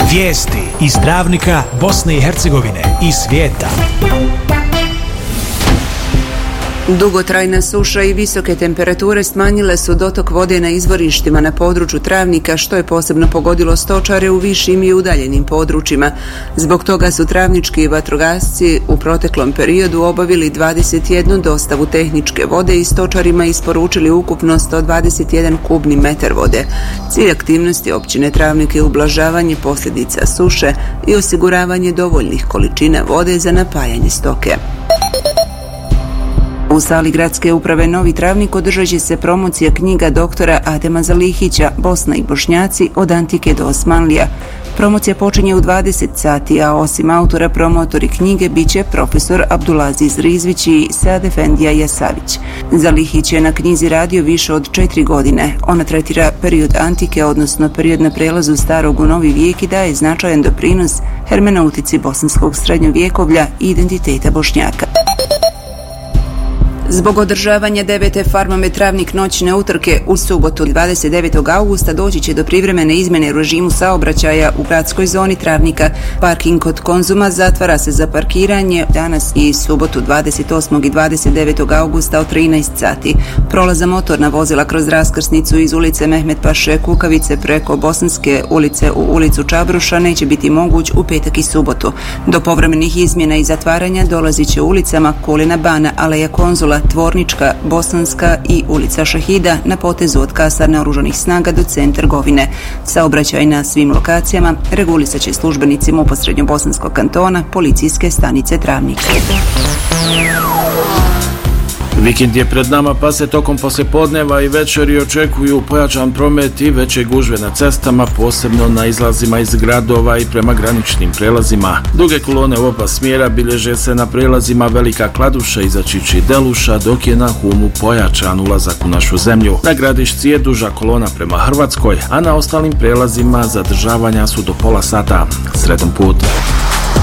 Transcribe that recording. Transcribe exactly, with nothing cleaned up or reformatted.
Vijesti iz Travnika, Bosne i Hercegovine i svijeta. Dugotrajna suša i visoke temperature smanjile su dotok vode na izvorištima na području Travnika, što je posebno pogodilo stočare u višim i udaljenim područjima. Zbog toga su travnički vatrogasci u proteklom periodu obavili dvadeset jednu dostavu tehničke vode i stočarima isporučili ukupno sto dvadeset jedan kubni metar vode. Cilj aktivnosti općine Travnik je ublažavanje posljedica suše i osiguravanje dovoljnih količina vode za napajanje stoke. U sali gradske uprave Novi Travnik održat će se promocija knjiga doktora Adema Zalihića Bosna i Bošnjaci od antike do Osmanlija. Promocija počinje u dvadeset sati, a osim autora promotori knjige bit će profesor Abdulaziz Rizvić i Sead Efendija Jasavić. Zalihić je na knjizi radio više od četiri godine. Ona tretira period antike, odnosno period na prelazu starog u novi vijek i daje značajan doprinos hermeneutici bosanskog srednjovjekovlja i identiteta Bošnjaka. Zbog održavanja devete Farmame Travnik noćne utrke u subotu dvadeset devetog augusta doći će do privremene izmjene u režimu saobraćaja u gradskoj zoni Travnika. Parking kod Konzuma zatvara se za parkiranje danas i subotu dvadeset osmog i dvadeset devetog augusta od trinaest sati. Prolaz za motorna vozila kroz raskrsnicu iz ulice Mehmet Paše Kukavice preko Bosanske ulice u ulicu Čabruša neće biti moguć u petak i subotu. Do povremenih izmjena i zatvaranja dolazit će ulicama Kulina Bana, Aleja Konzula, Tvornička, Bosanska i ulica Šahida na potezu od kasarne oružanih snaga do centra Govine. Saobraćaj na svim lokacijama regulisat će službenici MUP-a Srednjobosanskog kantona, policijske stanice Travnik. Vikend je pred nama, pa se tokom poslijepodneva i večeri očekuju pojačan promet i veće gužve na cestama, posebno na izlazima iz gradova i prema graničnim prelazima. Duge kolone u oba smjera bilježe se na prelazima Velika Kladuša i Začići Deluša, dok je na Humu pojačan ulazak u našu zemlju. Na Gradišci je duža kolona prema Hrvatskoj, a na ostalim prelazima zadržavanja su do pola sata. Sretan put.